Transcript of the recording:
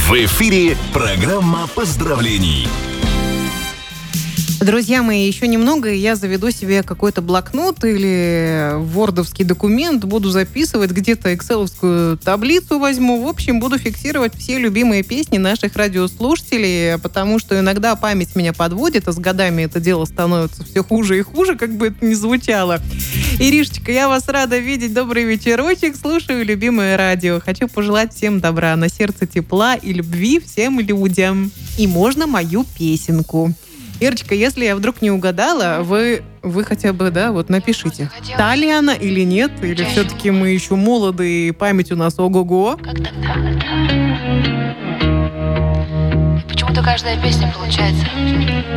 В эфире программа поздравлений. Друзья мои, еще немного, и я заведу себе какой-то блокнот или вордовский документ, буду записывать, где-то экселовскую таблицу возьму. В общем, буду фиксировать все любимые песни наших радиослушателей, потому что иногда память меня подводит, а с годами это дело становится все хуже и хуже, как бы это ни звучало. Иришечка, я вас рада видеть. Добрый вечерочек. Слушаю любимое радио. Хочу пожелать всем добра, на сердце тепла и любви всем людям. И можно мою песенку. Ирочка, если я вдруг не угадала, вы хотя бы, напишите, та ли она или нет, или все-таки мы еще молоды и память у нас ого-го. Как тогда? И почему-то каждая песня получается